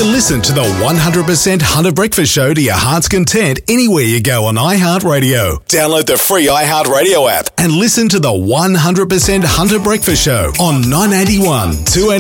can listen to the 100% Hunter Breakfast Show to your heart's content anywhere you go on iHeartRadio. Download the free iHeartRadio app and listen to the 100% Hunter Breakfast Show on 981 2